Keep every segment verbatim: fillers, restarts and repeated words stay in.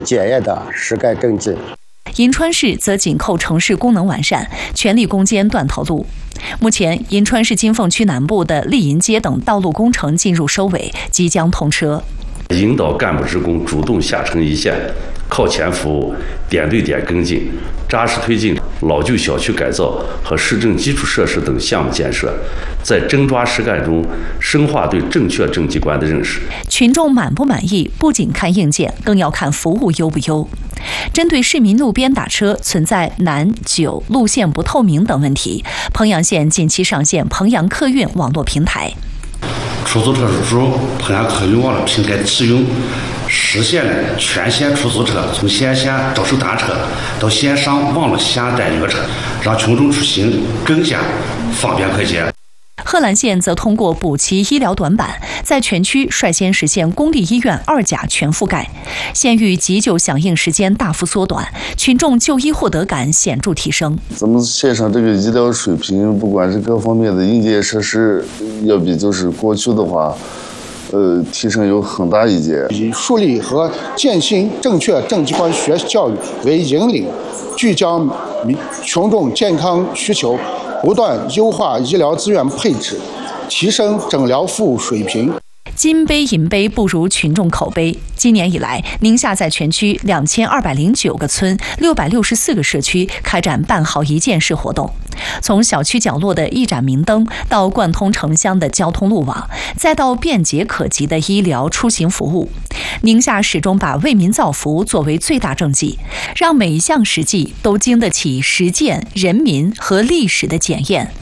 检验的实干政绩。 银川市则紧扣城市功能完善，全力攻坚断头路。目前，银川市金凤区南部的丽银街等道路工程进入收尾，即将通车。 引导干部职工主动下沉一线，靠前服务，点对点跟进，扎实推进老旧小区改造和市政基础设施等项目建设，在真抓实干中深化对正确政绩观的认识。 群众满不满意，不仅看硬件，更要看服务优不优。针对市民路边打车存在南、九路线不透明等问题，彭阳县近期上线彭阳客运网络平台。 出租车入驻彭阳客运网络平台启用，实现了全线出租车从线下招收单车到线上网络下单约车，让群众出行更加方便快捷。 贺兰县则通过补齐医疗短板，在全区率先实现公立医院二甲全覆盖，县域急救响应时间大幅缩短，群众就医获得感显著提升。 咱们县上这个医疗水平，不管是各方面的硬件设施，要比就是过去的话，呃，提升有很大一截。 以树立和践行正确政绩观学教育为引领，聚焦民群众健康需求，不断优化医疗资源配置，提升诊疗服务水平。 金杯银杯不如群众口碑。今年以来，宁夏在全区两千二百零九个村、六百六十四个社区开展办好一件事活动，从小区角落的一盏明灯，到贯通城乡的交通路网，再到便捷可及的医疗出行服务。宁夏始终把为民造福作为最大政绩，让每一项实际都经得起实践、人民和历史的检验。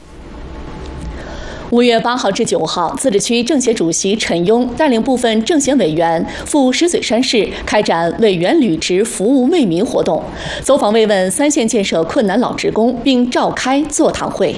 五月八号至九号，自治区政协主席陈庸带领部分政协委员赴石嘴山市开展委员履职服务为民活动，走访慰问三线建设困难老职工，并召开座谈会。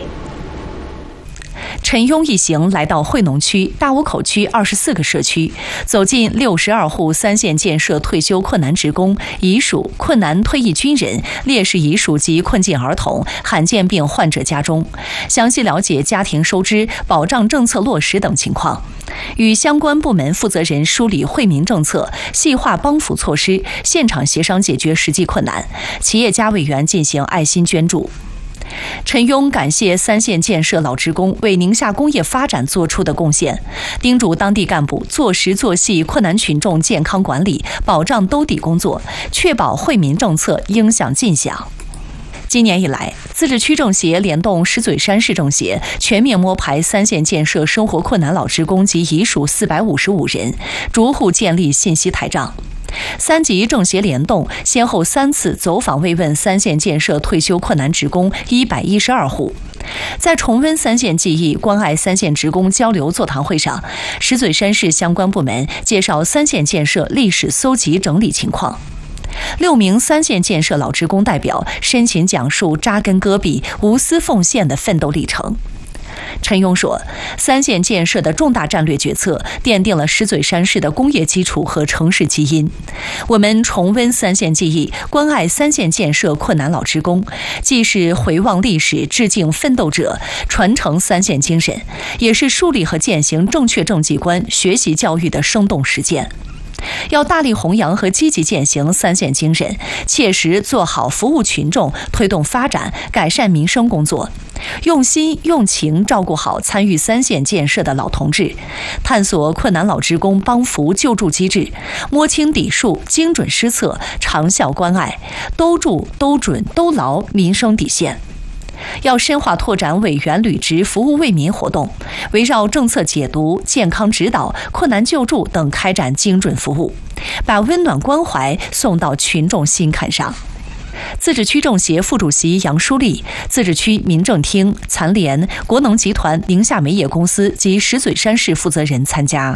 陈庸一行来到惠农区、大坞口区二十四个社区，走进六十二户三线建设退休困难职工、遗属、困难退役军人、烈士遗属及困境儿童、罕见病患者家中，详细了解家庭收支、保障政策落实等情况，与相关部门负责人梳理惠民政策，细化帮扶措施，现场协商解决实际困难，企业家委员进行爱心捐助。陈庸感谢三线建设老职工为宁夏工业发展做出的贡献，叮嘱当地干部做实做细困难群众健康管理，保障兜底工作，确保惠民政策应响尽响。今年以来，自治区政协联动石嘴山市政协，全面摸排三线建设生活困难老职工及遗属四百五十五人，逐户建立信息台账。三级政协联动，先后三次走访慰问三线建设退休困难职工一百一十二户。在重温三线记忆、关爱三线职工交流座谈会上，石嘴山市相关部门介绍三线建设历史搜集整理情况。六名三线建设老职工代表深情讲述扎根戈壁、无私奉献的奋斗历程。陈庸说，三线建设的重大战略决策奠定了石嘴山市的工业基础和城市基因。我们重温三线记忆，关爱三线建设困难老职工，既是回望历史、致敬奋斗者、传承三线精神，也是树立和践行正确政绩观、学习教育的生动实践。要大力弘扬和积极践行三线精神，切实做好服务群众、推动发展、改善民生工作，用心用情照顾好参与三线建设的老同志，探索困难老职工帮扶救助机制，摸清底数，精准施策，长效关爱，兜住、兜准、兜牢民生底线。要深化拓展委员履职服务为民活动，围绕政策解读、健康指导、困难救助等开展精准服务，把温暖关怀送到群众心坎上。自治区政协副主席杨淑丽、自治区民政厅、残联、国能集团宁夏煤业公司及石嘴山市负责人参加。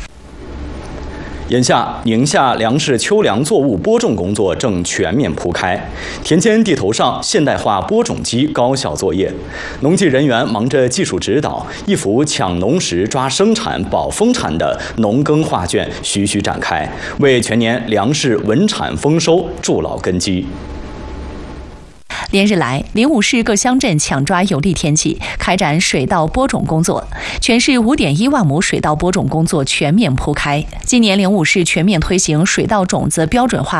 眼下，宁夏粮食秋粮作物播种工作正全面铺开，田间地头上现代化播种机高效作业，农技人员忙着技术指导，一幅抢农时抓生产保丰产的农耕画卷徐徐展开，为全年粮食稳产丰收筑牢根基。 连日来，灵武市各乡镇抢抓有利天气，开展水稻播种工作。全市 五点一万亩水稻播种工作全面铺开。今年灵武市全面推行水稻种子标准化